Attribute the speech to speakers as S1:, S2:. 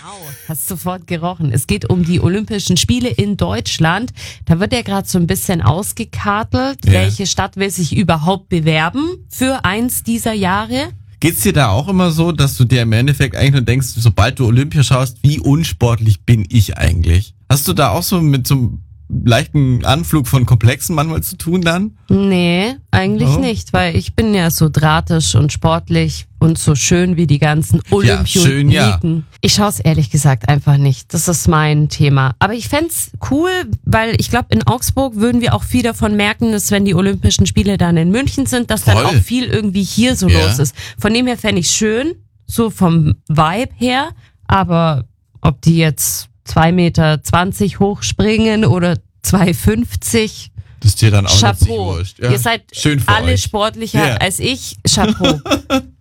S1: Hast sofort gerochen. Es geht um die Olympischen Spiele in Deutschland. Da wird ja gerade so ein bisschen ausgekartelt.
S2: Ja.
S1: Welche Stadt will sich überhaupt bewerben für eins dieser Jahre?
S2: Geht's dir da auch immer so, dass du dir im Endeffekt eigentlich nur denkst, sobald du Olympia schaust, wie unsportlich bin ich eigentlich? Hast du da auch so mit so einem leichten Anflug von Komplexen manchmal zu tun dann?
S1: Nee, eigentlich nicht, weil ich bin ja so drahtisch und sportlich und so schön wie die ganzen
S2: schön, ja.
S1: Olympioniken. Ich schaue es ehrlich gesagt einfach nicht. Das ist mein Thema. Aber ich fänd's cool, weil ich glaube, in Augsburg würden wir auch viel davon merken, dass wenn die Olympischen Spiele dann in München sind, dass dann
S2: Voll.
S1: auch viel irgendwie hier so
S2: Ja.
S1: los ist. Von dem her fände ich schön, so vom Vibe her. Aber ob die jetzt 2,20 Meter hochspringen oder 2,50,
S2: Das ist dir dann auch nicht
S1: Chapeau.
S2: wurscht. Ja.
S1: Ihr seid
S2: Schön für
S1: alle
S2: euch.
S1: sportlicher
S2: Ja.
S1: als ich. Chapeau.